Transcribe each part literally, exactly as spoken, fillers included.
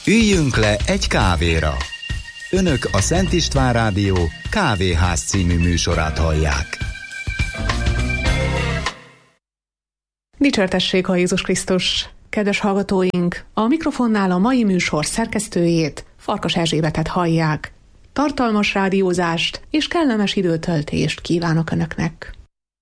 Üljünk le egy kávéra. Önök a Szent István Rádió Kávéház című műsorát hallják. Dicsértessék a Jézus Krisztus! Kedves hallgatóink, a mikrofonnál a mai műsor szerkesztőjét, Farkas Erzsébetet hallják. Tartalmas rádiózást és kellemes időtöltést kívánok Önöknek!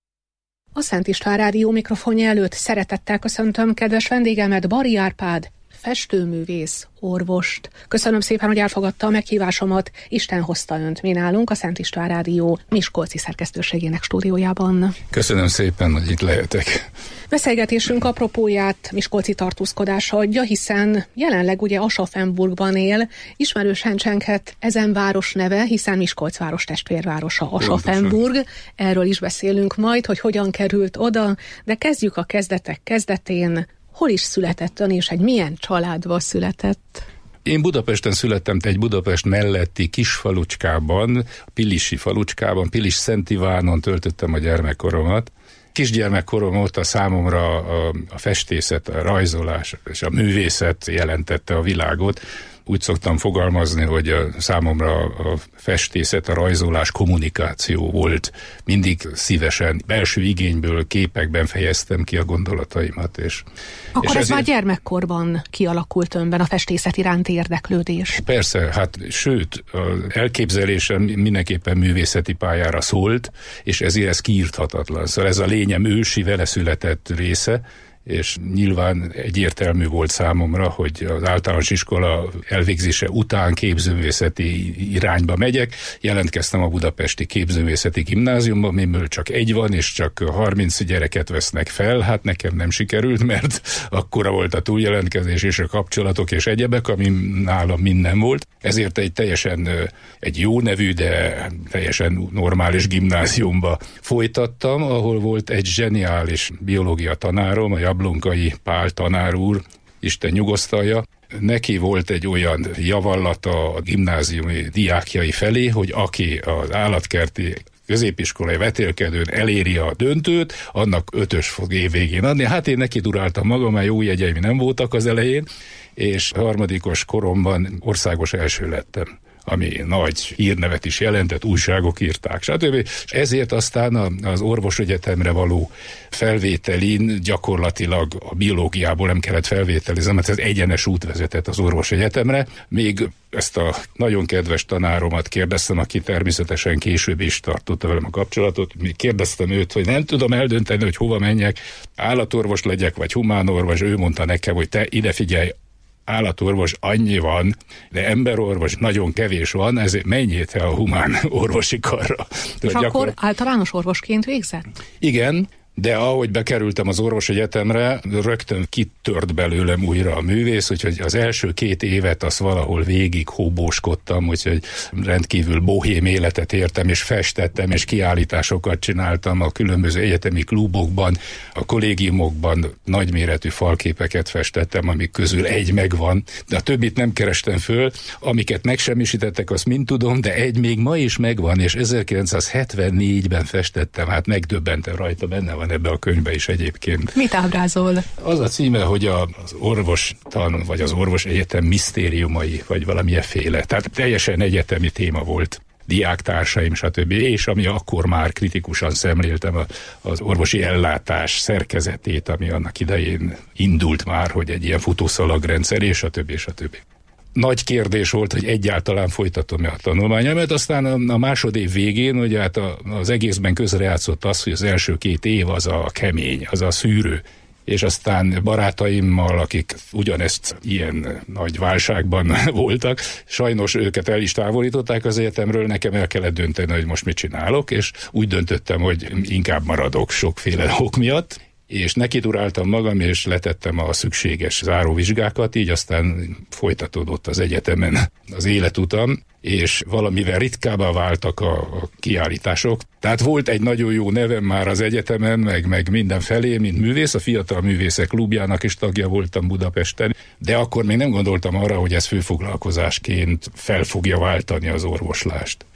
A Szent István Rádió mikrofonja előtt szeretettel köszöntöm kedves vendégemet, Bari Árpád, festőművész, orvost. Köszönöm szépen, hogy elfogadta a meghívásomat. Isten hozta önt mi nálunk a Szent István Rádió miskolci szerkesztőségének stúdiójában. Köszönöm szépen, hogy itt lehetek. Beszélgetésünk apropóját miskolci tartózkodása adja, hiszen jelenleg ugye Aschaffenburgban él, ismerősen csenghet ezen város neve, hiszen Miskolc város testvérvárosa Aschaffenburg. Erről is beszélünk majd, hogy hogyan került oda, de kezdjük a kezdetek kezdetén. Hol is született ön, és egy milyen családba született? Én Budapesten születtem, egy Budapest melletti kis falucskában, Pilisi falucskában, Pilis-Szent Ivánon töltöttem a gyermekkoromat. Kisgyermekkorom óta számomra a, a festészet, a rajzolás és a művészet jelentette a világot. Úgy szoktam fogalmazni, hogy a, számomra a festészet, a rajzolás kommunikáció volt. Mindig szívesen, belső igényből, képekben fejeztem ki a gondolataimat. És, Akkor és ez ezért... már gyermekkorban kialakult önben a festészet iránti érdeklődés? Persze, hát sőt, az elképzelésem mindenképpen művészeti pályára szólt, és ezért ez kiírthatatlan. Szóval ez a lényem ősi, vele született része, és nyilván egyértelmű volt számomra, hogy az általános iskola elvégzése után képzőművészeti irányba megyek. Jelentkeztem a budapesti képzőművészeti gimnáziumban, miből csak egy van, és csak harminc gyereket vesznek fel. Hát nekem nem sikerült, mert akkora volt a túljelentkezés és a kapcsolatok és egyebek, ami nálam minden volt. Ezért egy teljesen egy jó nevű, de teljesen normális gimnáziumba folytattam, ahol volt egy zseniális biológia tanárom, a Jablonkai Pál tanár úr, Isten nyugosztalja. Neki volt egy olyan javallata a gimnáziumi diákjai felé, hogy aki az állatkerti középiskolai vetélkedőn eléri a döntőt, annak ötös fog évvégén adni. Hát én neki duráltam magam, mert jó jegyeim nem voltak az elején, és harmadikos koromban országos első lettem, ami nagy hírnevet is jelentett, újságok írták, stb. Ezért aztán az orvosegyetemre való felvételin gyakorlatilag a biológiából nem kellett felvételizni, mert ez egyenes út vezetett az orvosegyetemre. Még ezt a nagyon kedves tanáromat kérdeztem, aki természetesen később is tartotta velem a kapcsolatot. Még kérdeztem őt, hogy nem tudom eldönteni, hogy hova menjek, állatorvos legyek, vagy humánorvos. Ő mondta nekem, hogy te ide figyelj, állatorvos annyi van, de emberorvos nagyon kevés van, ezért menjél te a humán orvosi karra. És akkor gyakor... általános orvosként végzett? Igen, de ahogy bekerültem az orvosegyetemre, rögtön kitört belőlem újra a művész, úgyhogy az első két évet azt valahol végig hóbóskodtam, úgyhogy rendkívül bohém életet értem, és festettem, és kiállításokat csináltam a különböző egyetemi klubokban, a kollégiumokban nagyméretű falképeket festettem, amik közül egy megvan, de a többit nem kerestem föl, amiket megsemmisítettek, azt mind tudom, de egy még ma is megvan, és ezerkilencszázhetvennégyben festettem, hát megdöbbentem rajta, benne van ebbe a könyvbe is egyébként. Mit ábrázol? Az a címe, hogy az orvostan, vagy az orvosegyetem misztériumai, vagy valamilyenféle. Tehát teljesen egyetemi téma volt. Diáktársaim, stb. És ami akkor már kritikusan szemléltem az orvosi ellátás szerkezetét, ami annak idején indult már, hogy egy ilyen futószalagrendszer, és stb. stb. Nagy kérdés volt, hogy egyáltalán folytatom-e a tanulmányomat, aztán a, a másodév végén, ugye hát a, az egészben közrejátszott az, hogy az első két év az a kemény, az a szűrő, és aztán barátaimmal, akik ugyanezt ilyen nagy válságban voltak, sajnos őket el is távolították az egyetemről, nekem el kellett dönteni, hogy most mit csinálok, és úgy döntöttem, hogy inkább maradok sokféle ok miatt, és nekiduráltam magam, és letettem a szükséges záróvizsgákat, így aztán folytatódott az egyetemen az életutam, és valamivel ritkábbá váltak a, a kiállítások. Tehát volt egy nagyon jó nevem már az egyetemen, meg, meg mindenfelé, mint művész, a Fiatal Művészek Klubjának is tagja voltam Budapesten, de akkor még nem gondoltam arra, hogy ez főfoglalkozásként fel fogja váltani az orvoslást.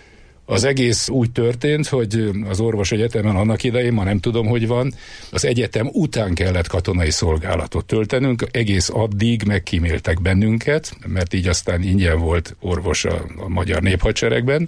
Az egész úgy történt, hogy az orvosegyetemen annak idején, ma nem tudom, hogy van, az egyetem után kellett katonai szolgálatot töltenünk, egész addig megkíméltek bennünket, mert így aztán ingyen volt orvos a, a magyar néphadseregben,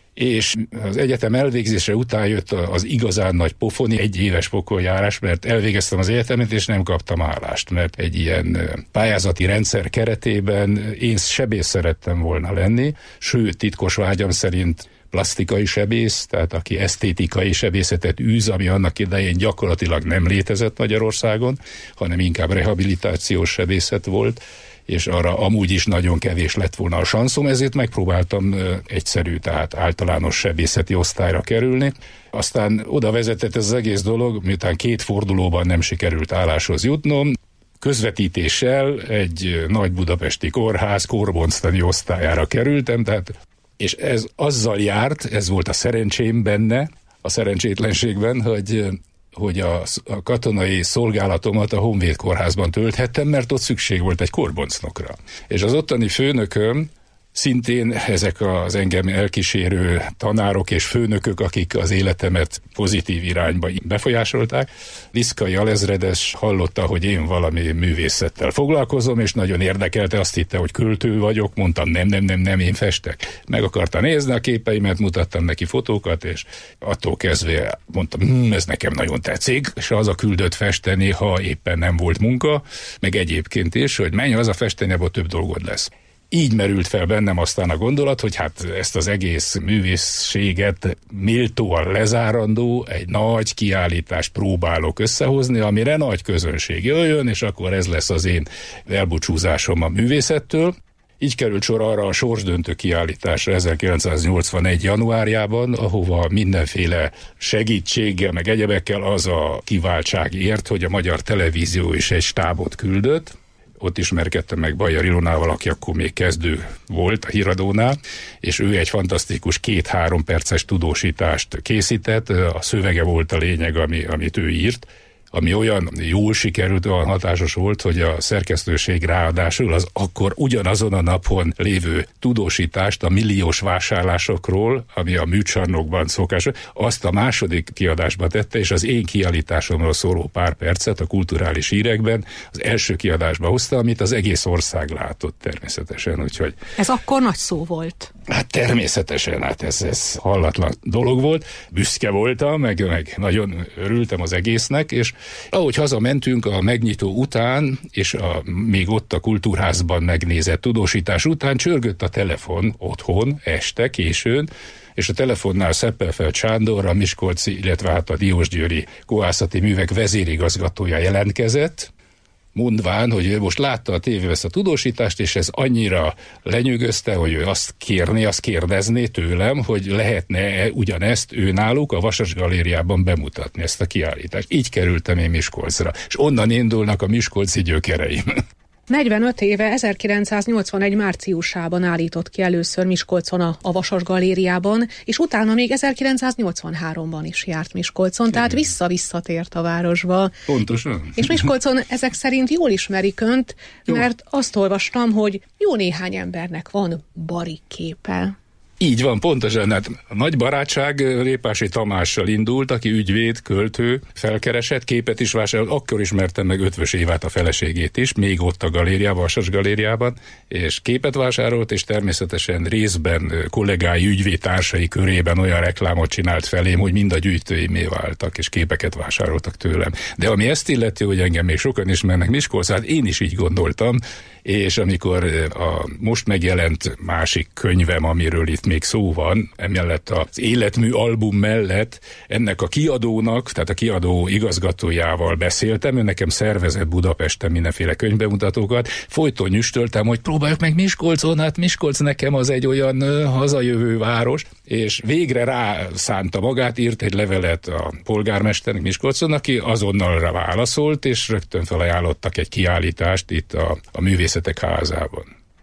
és az egyetem elvégzése után jött az igazán nagy pofoni, egy éves pokoljárás, mert elvégeztem az egyetemet, és nem kaptam állást, mert egy ilyen pályázati rendszer keretében én sebész szerettem volna lenni, sőt, titkos vágyam szerint plastikai sebész, tehát aki esztétikai sebészetet űz, ami annak idején gyakorlatilag nem létezett Magyarországon, hanem inkább rehabilitációs sebészet volt, és arra amúgy is nagyon kevés lett volna a sanszom, ezért megpróbáltam egyszerű, tehát általános sebészeti osztályra kerülni. Aztán oda vezetett ez az egész dolog, miután két fordulóban nem sikerült álláshoz jutnom, közvetítéssel egy nagy budapesti kórház kórbonctani osztályára kerültem, tehát, és ez azzal járt, ez volt a szerencsém benne, a szerencsétlenségben, hogy hogy a, a katonai szolgálatomat a Honvéd kórházban tölthettem, mert ott szükség volt egy kórboncnokra. És az ottani főnököm, szintén ezek az engem elkísérő tanárok és főnökök, akik az életemet pozitív irányba befolyásolták. Liszkai alezredes hallotta, hogy én valami művészettel foglalkozom, és nagyon érdekelte, azt hitte, hogy költő vagyok, mondtam nem, nem, nem, nem, én festek. Meg akarta nézni a képeimet, mutattam neki fotókat, és attól kezdve mondtam, hm, ez nekem nagyon tetszik, és az a küldött festeni, ha éppen nem volt munka, meg egyébként is, hogy menj haza festeni, abból több dolgod lesz. Így merült fel bennem aztán a gondolat, hogy hát ezt az egész művészséget méltóan lezárandó, egy nagy kiállítást próbálok összehozni, amire nagy közönség jöjjön, és akkor ez lesz az én elbúcsúzásom a művészettől. Így került sor arra a sorsdöntő kiállításra ezerkilencszáznyolcvanegy januárjában, ahova mindenféle segítséggel, meg egyebekkel az a kiváltság ért, hogy a Magyar Televízió is egy stábot küldött. Ott ismerkedtem meg Bajer Ilonával, aki akkor még kezdő volt a Híradónál, és ő egy fantasztikus két-három perces tudósítást készített, a szövege volt a lényeg, ami, amit ő írt, ami olyan jól sikerült, olyan hatásos volt, hogy a szerkesztőség ráadásul az akkor ugyanazon a napon lévő tudósítást a milliós vásárlásokról, ami a műcsarnokban szokás, azt a második kiadásba tette, és az én kiállításomról szóló pár percet a Kulturális Hírekben az első kiadásba hozta, amit az egész ország látott természetesen, úgyhogy... Ez akkor nagy szó volt. Hát természetesen, hát ez, ez hallatlan dolog volt, büszke voltam, meg, meg nagyon örültem az egésznek, és ahogy hazamentünk a megnyitó után, és a, még ott a Kultúrházban megnézett tudósítás után csörgött a telefon otthon, este, későn, és a telefonnál Szeppelfeld Sándor, a miskolci, illetve hát a diósgyőri kohászati művek vezérigazgatója jelentkezett, mondván, hogy ő most látta a tévében ezt a tudósítást, és ez annyira lenyűgözte, hogy ő azt kérné, azt kérdezné tőlem, hogy lehetne ugyanezt ő náluk a Vasas Galériában bemutatni, ezt a kiállítást. Így kerültem én Miskolcra, és onnan indulnak a miskolci gyökereim. negyvenöt éve, ezerkilencszáznyolcvanegy márciusában állított ki először Miskolcon a, a Vasas Galériában, és utána még ezerkilencszáznyolcvanháromban is járt Miskolcon, igen. Tehát vissza-visszatért a városba. Pontosan. És Miskolcon ezek szerint jól ismerik önt, jó. Mert azt olvastam, hogy jó néhány embernek van barikképe. Így van, pontosan. Hát a nagy barátság Répási Tamással indult, aki ügyvéd, költő, felkeresett, képet is vásárolt, akkor ismertem meg Ötvös Évát, a feleségét is, még ott a galériában, Vasas Galériában, és képet vásárolt, és természetesen részben kollégái, ügyvédtársai körében olyan reklámot csinált felém, hogy mind a gyűjtőimé váltak, és képeket vásároltak tőlem. De ami ezt illeti, hogy engem még sokan ismernek Miskolcon, én is így gondoltam, és amikor a most megjelent másik könyvem, amiről itt még szó van, emellett az életmű album mellett ennek a kiadónak, tehát a kiadó igazgatójával beszéltem, ő nekem szervezett Budapesten mindenféle könyvbemutatókat, folyton nyüstöltem, hogy próbáljuk meg Miskolcon, hát Miskolc nekem az egy olyan uh, hazajövő város, és végre rászánta magát, írt egy levelet a polgármesternek Miskolcon, aki azonnal rá válaszolt, és rögtön felajánlottak egy kiállítást itt a, a Művészetek Házában.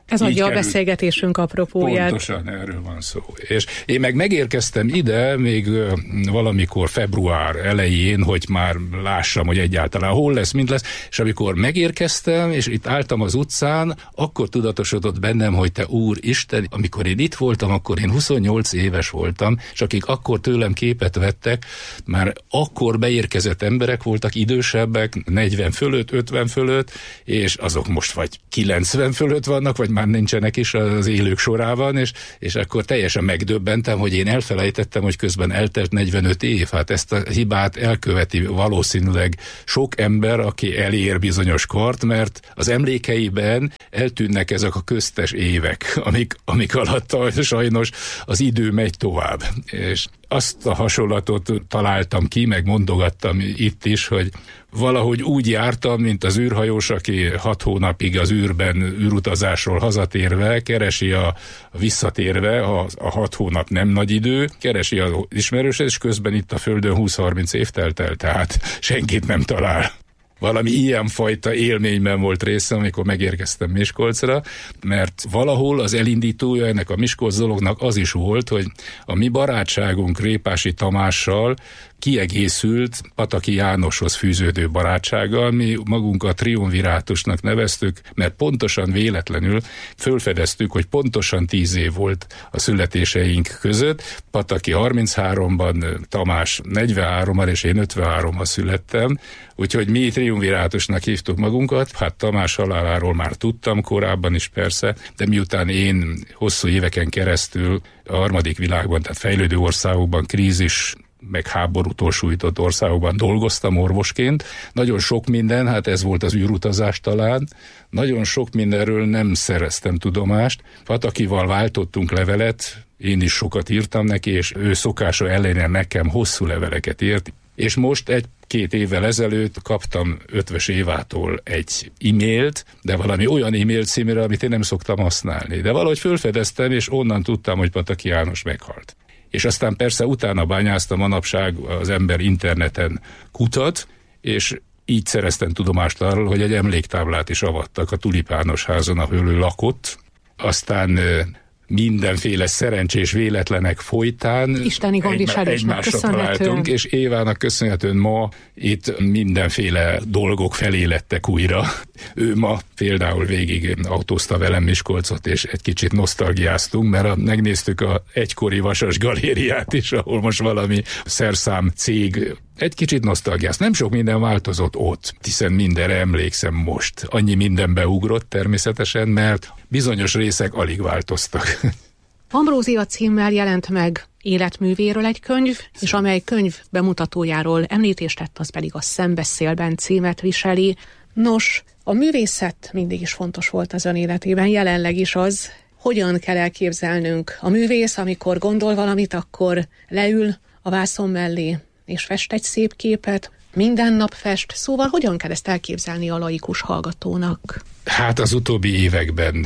Ez adja a beszélgetésünk apropóját. Pontosan erről van szó. És én meg megérkeztem ide még valamikor február elején, hogy már lássam, hogy egyáltalán hol lesz, mint lesz, és amikor megérkeztem, és itt álltam az utcán, akkor tudatosodott bennem, hogy te Úristen, amikor én itt voltam, akkor én huszonnyolc éves voltam, és akik akkor tőlem képet vettek, már akkor beérkezett emberek voltak, idősebbek, negyven fölött, ötven fölött, és azok most vagy kilencven fölött vannak, vagy már nincsenek is az élők sorában, és, és akkor teljesen megdöbbentem, hogy én elfelejtettem, hogy közben eltelt negyvenöt év. Hát ezt a hibát elköveti valószínűleg sok ember, aki elér bizonyos kort, mert az emlékeiben eltűnnek ezek a köztes évek, amik, amik alatt sajnos az idő megy tovább. És azt a hasonlatot találtam ki, meg mondogattam itt is, hogy valahogy úgy jártam, mint az űrhajós, aki hat hónapig az űrben űrutazásról hazatérve keresi a, a visszatérve, a, a hat hónap nem nagy idő, keresi az ismerőset, és közben itt a Földön húsz-harminc év telt el, tehát senkit nem talál. Valami ilyenfajta élményben volt részem, amikor megérkeztem Miskolcra, mert valahol az elindítója ennek a Miskolc dolognak az is volt, hogy a mi barátságunk Répási Tamással kiegészült Pataki Jánoshoz fűződő barátsággal, mi magunkat triumvirátusnak neveztük, mert pontosan véletlenül fölfedeztük, hogy pontosan tíz év volt a születéseink között. Pataki harmincháromban, Tamás negyvenháromban, és én ötvenháromban születtem, úgyhogy mi triumvirátusnak hívtuk magunkat. Hát Tamás haláláról már tudtam korábban is persze, de miután én hosszú éveken keresztül a harmadik világban, tehát fejlődő országokban, krízis meg háborútól sújtott országokban dolgoztam orvosként. Nagyon sok minden, hát ez volt az űrutazás talán, nagyon sok mindenről nem szereztem tudomást. Patakival váltottunk levelet, én is sokat írtam neki, és ő szokása ellenére nekem hosszú leveleket írt. És most egy-két évvel ezelőtt kaptam Ötvös Évától egy e-mailt, de valami olyan e-mail címére, amit én nem szoktam használni. De valahogy fölfedeztem, és onnan tudtam, hogy Pataki János meghalt. És aztán persze utána bányáztam, manapság az ember interneten kutat, és így szereztem tudomást arról, hogy egy emléktáblát is avattak a Tulipános házon, ahol ő lakott. Aztán mindenféle szerencsés véletlenek folytán Isteni gondviselésnek találtunk, és Évának köszönhetően ma itt mindenféle dolgok felé lettek újra. Ő ma például végig autózta velem Miskolcot, és egy kicsit nosztalgiáztunk, mert a, megnéztük a egykori Vasas galériát is, ahol most valami szerszám cég. Egy kicsit nosztalgiáz. Nem sok minden változott ott, hiszen mindenre emlékszem most. Annyi minden beugrott természetesen, mert bizonyos részek alig változtak. Ambrózia címmel jelent meg életművéről egy könyv, és amely könyv bemutatójáról említést tett, az pedig a Szembeszélben címet viseli. Nos, a művészet mindig is fontos volt az ön életében, jelenleg is az. Hogyan kell elképzelnünk a művész, amikor gondol valamit, akkor leül a vászon mellé, és fest egy szép képet, minden nap fest, szóval hogyan kell ezt elképzelni a laikus hallgatónak? Hát az utóbbi években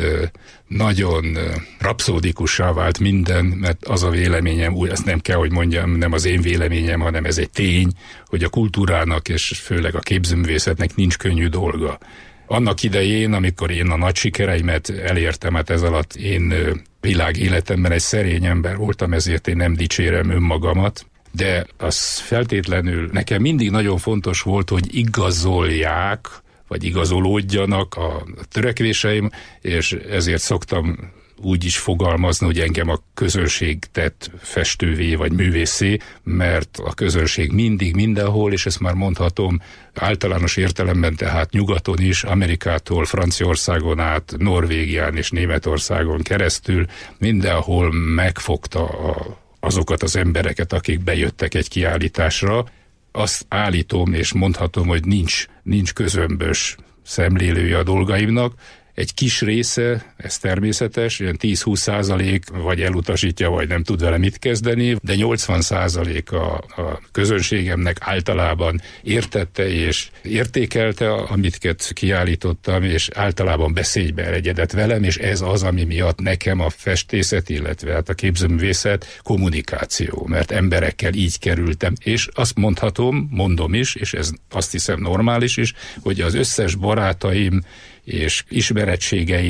nagyon rapszódikussá vált minden, mert az a véleményem, úgy ezt nem kell, hogy mondjam, nem az én véleményem, hanem ez egy tény, hogy a kultúrának és főleg a képzőművészetnek nincs könnyű dolga. Annak idején, amikor én a nagy sikereimet elértem, hát ez alatt én világéletemben egy szerény ember voltam, ezért én nem dicsérem önmagamat, de az feltétlenül nekem mindig nagyon fontos volt, hogy igazolják, vagy igazolódjanak a törekvéseim, és ezért szoktam úgy is fogalmazni, hogy engem a közönség tett festővé vagy művészé, mert a közönség mindig, mindenhol, és ezt már mondhatom általános értelemben, tehát nyugaton is, Amerikától, Franciaországon át, Norvégián és Németországon keresztül, mindenhol megfogta a azokat az embereket, akik bejöttek egy kiállításra. Azt állítom és mondhatom, hogy nincs, nincs közömbös szemlélője a dolgaimnak. Egy kis része, ez természetes, olyan tíz-húsz százalék vagy elutasítja, vagy nem tud vele mit kezdeni, de nyolcvan százalék a, a közönségemnek általában értette és értékelte, amit kiállítottam, és általában beszédbe egyedett velem, és ez az, ami miatt nekem a festészet, illetve hát a képzőművészet kommunikáció, mert emberekkel így kerültem, és azt mondhatom, mondom is, és ez azt hiszem normális is, hogy az összes barátaim és ismeretségeim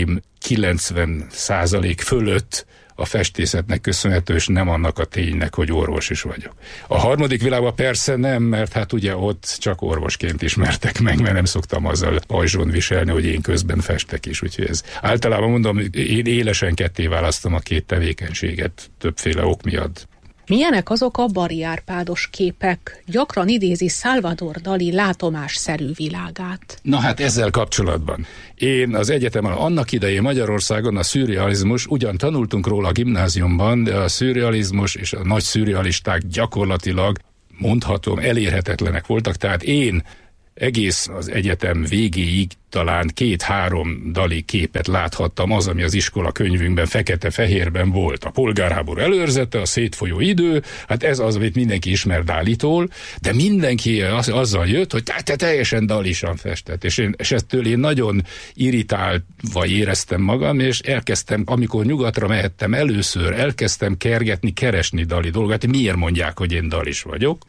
kilencven százalék fölött a festészetnek köszönhető, és nem annak a ténynek, hogy orvos is vagyok. A harmadik világban persze nem, mert hát ugye ott csak orvosként ismertek meg, mert nem szoktam azzal pajzson viselni, hogy én közben festek is, úgyhogy ez általában mondom, én élesen ketté választom a két tevékenységet többféle ok miatt. Milyenek azok a Bari Árpádos képek? Gyakran idézi Salvador Dali látomásszerű világát. Na hát ezzel kapcsolatban. Én az egyetemen annak idején Magyarországon a szürrealizmus, ugyan tanultunk róla a gimnáziumban, de a szürrealizmus és a nagy szürrealisták gyakorlatilag, mondhatom, elérhetetlenek voltak, tehát én egész az egyetem végéig talán két-három Dali képet láthattam, az, ami az iskola könyvünkben fekete-fehérben volt. A polgárháború előrzete, a szétfolyó idő, hát ez az, amit mindenki ismer Dalitól, de mindenki az, azzal jött, hogy te, te teljesen Dalisan festett, és, én, és ettől én nagyon irritálva éreztem magam, és elkezdtem, amikor nyugatra mehettem először, elkezdtem kergetni, keresni Dali dolgát, miért mondják, hogy én Dalis vagyok.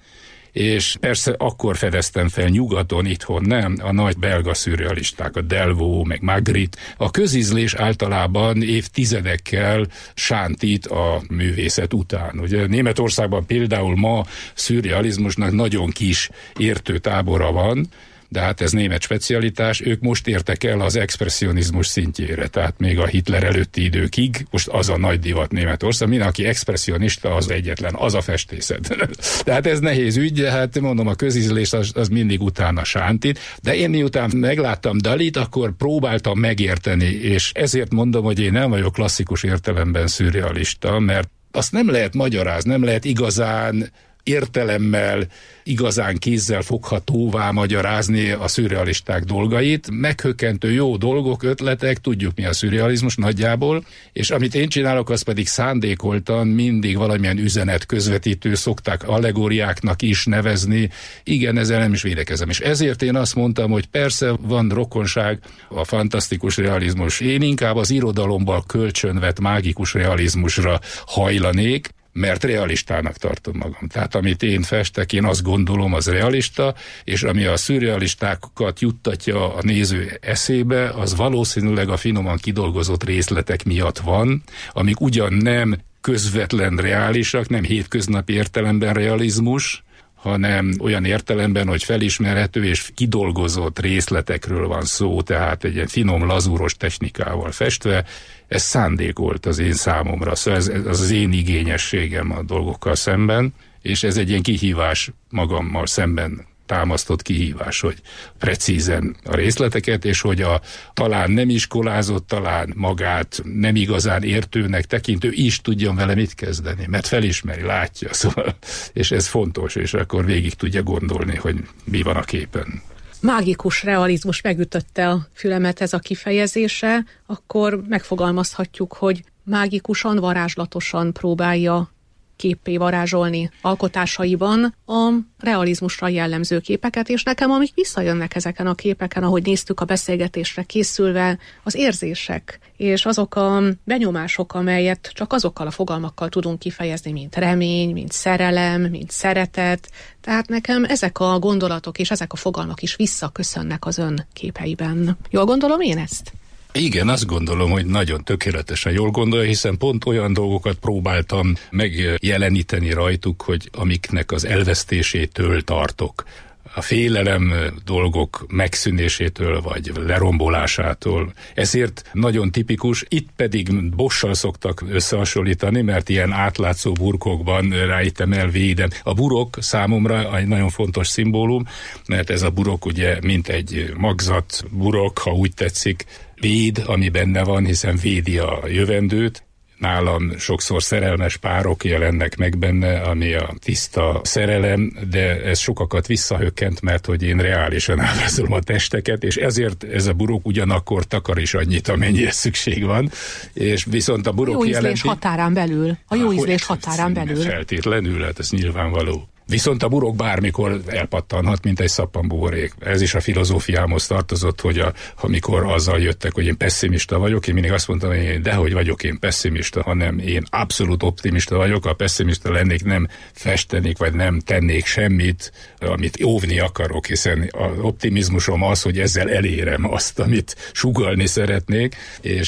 És persze akkor fedeztem fel nyugaton, itthon nem, a nagy belga szürrealisták, a Delvaux, meg Magritte. A közízlés általában évtizedekkel sántít a művészet után. Ugye Németországban például ma szürrealizmusnak nagyon kis értőtábora van, de hát ez német specialitás, ők most értek el az expresszionizmus szintjére, tehát még a Hitler előtti időkig, most az a nagy divat Németország, minden, aki expresszionista, az egyetlen, az a festészet. Tehát ez nehéz ügy, de hát mondom, a közízlés az, az mindig utána sántít, de én miután megláttam Dalit, akkor próbáltam megérteni, és ezért mondom, hogy én nem vagyok klasszikus értelemben szürrealista, mert azt nem lehet magyarázni, nem lehet igazán értelemmel, igazán kézzel foghatóvá magyarázni a szürrealisták dolgait. Meghökkentő jó dolgok, ötletek, tudjuk mi a szürrealizmus nagyjából, és amit én csinálok, az pedig szándékoltan mindig valamilyen üzenet közvetítő, szokták allegóriáknak is nevezni. Igen, ezzel nem is védekezem. És ezért én azt mondtam, hogy persze van rokonság a fantasztikus realizmus. Én inkább az irodalomból kölcsönvett mágikus realizmusra hajlanék, mert realistának tartom magam. Tehát amit én festek, én azt gondolom, az realista, és ami a szürrealistákat juttatja a néző eszébe, az valószínűleg a finoman kidolgozott részletek miatt van, amik ugyan nem közvetlen reálisak, nem hétköznapi értelemben realizmus, hanem olyan értelemben, hogy felismerhető és kidolgozott részletekről van szó, tehát egy ilyen finom, lazúros technikával festve. Ez szándékolt az én számomra, szóval ez, ez az én igényességem a dolgokkal szemben, és ez egy ilyen kihívás magammal szemben támasztott kihívás, hogy precízen a részleteket, és hogy a talán nem iskolázott, talán magát nem igazán értőnek tekintő is tudjon vele mit kezdeni, mert felismeri, látja, szóval, és ez fontos, és akkor végig tudja gondolni, hogy mi van a képen. Mágikus realizmus megütötte a fülemet ez a kifejezése, akkor megfogalmazhatjuk, hogy mágikusan, varázslatosan próbálja képpé varázsolni alkotásaiban a realizmusra jellemző képeket, és nekem, amik visszajönnek ezeken a képeken, ahogy néztük a beszélgetésre készülve, az érzések, és azok a benyomások, amelyet csak azokkal a fogalmakkal tudunk kifejezni, mint remény, mint szerelem, mint szeretet. Tehát nekem ezek a gondolatok és ezek a fogalmak is visszaköszönnek az ön képeiben. Jól gondolom én ezt? Igen, azt gondolom, hogy nagyon tökéletesen jól gondolja, hiszen pont olyan dolgokat próbáltam megjeleníteni rajtuk, hogy amiknek az elvesztésétől tartok. A félelem dolgok megszűnésétől, vagy lerombolásától. Ezért nagyon tipikus, itt pedig Bossal szoktak összehasonlítani, mert ilyen átlátszó burkokban rájtem el, védem. A burok számomra egy nagyon fontos szimbólum, mert ez a burok ugye mint egy magzat burok, ha úgy tetszik, véd, ami benne van, hiszen védi a jövendőt. Nálam sokszor szerelmes párok jelennek meg benne, ami a tiszta szerelem, de ez sokakat visszahökkent, mert hogy én reálisan ábrázolom a testeket, és ezért ez a burok ugyanakkor takar is annyit, amennyire szükség van, és viszont a burok jelenti... A jó ízlés határán belül. A jó ízlés határán belül. Feltétlenül, hát ez nyilvánvaló. Viszont a burok bármikor elpattanhat, mint egy szappanbuborék. Ez is a filozófiámhoz tartozott, hogy a, amikor azzal jöttek, hogy én pessimista vagyok, én mindig azt mondtam, hogy én dehogy vagyok én pessimista, hanem én abszolút optimista vagyok. Ha pessimista lennék, nem festenék, vagy nem tennék semmit, amit óvni akarok, hiszen az optimizmusom az, hogy ezzel elérem azt, amit sugallni szeretnék, és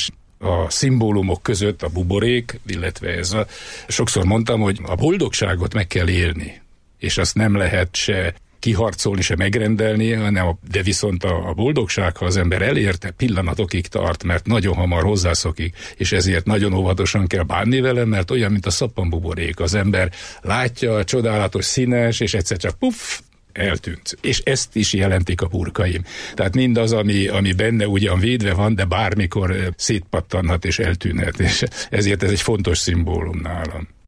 a szimbólumok között a buborék, illetve ez a... Sokszor mondtam, hogy a boldogságot meg kell élni, és azt nem lehet se kiharcolni, se megrendelni, hanem a, de viszont a, a boldogság, ha az ember elérte, pillanatokig tart, mert nagyon hamar hozzászokik, és ezért nagyon óvatosan kell bánni vele, mert olyan, mint a szappanbuborék. Az ember látja, csodálatos, színes, és egyszer csak puff, eltűnt. És ezt is jelentik a burkaim. Tehát mindaz, ami, ami benne ugyan védve van, de bármikor szétpattanhat és eltűnhet. És ezért ez egy fontos szimbólum nálam.